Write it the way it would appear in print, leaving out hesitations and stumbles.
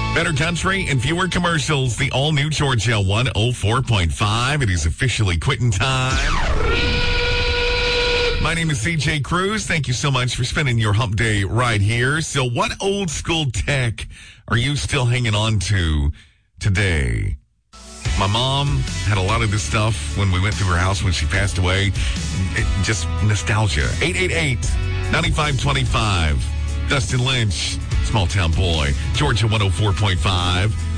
Better country and fewer commercials. The all-new Georgia 104.5. It is officially quitting time. My name is CJ Cruz. Thank you so much for spending your hump day right here. So what old school tech are you still hanging on to today? My mom had a lot of this stuff when we went through her house when she passed away. Just nostalgia. 888-9525. Dustin Lynch, Small Town Boy. Georgia 104.5.